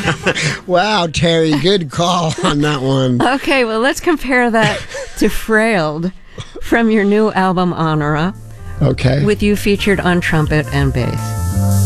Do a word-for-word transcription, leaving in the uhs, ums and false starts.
Wow, Terry, good call on that one. Okay, well, let's compare that to Frailed from your new album, Honora, Okay. with you featured on trumpet and bass.